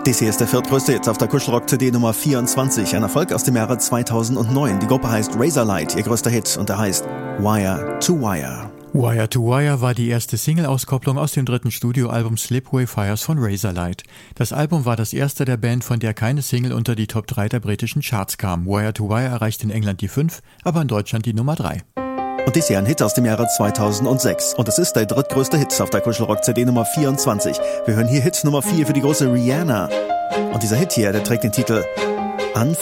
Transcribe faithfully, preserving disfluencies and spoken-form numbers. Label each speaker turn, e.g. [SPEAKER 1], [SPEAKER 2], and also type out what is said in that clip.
[SPEAKER 1] Dies hier ist der viertgrößte Hit auf der Kuschelrock-C D Nummer vierundzwanzig, ein Erfolg aus dem Jahre zweitausendneun. Die Gruppe heißt Razorlight, ihr größter Hit, und er heißt Wire to Wire.
[SPEAKER 2] Wire to Wire war die erste Single-Auskopplung aus dem dritten Studioalbum Slipway Fires von Razorlight. Das Album war das erste der Band, von der keine Single unter die Top drei der britischen Charts kam. Wire to Wire erreichte in England die fünf, aber in Deutschland die Nummer drei.
[SPEAKER 1] Und dies hier ein Hit aus dem Jahre zweitausendsechs. Und es ist der drittgrößte Hit auf der Kuschelrock-C D Nummer vierundzwanzig. Wir hören hier Hit Nummer vier für die große Rihanna. Und dieser Hit hier, der trägt den Titel Unforgettable.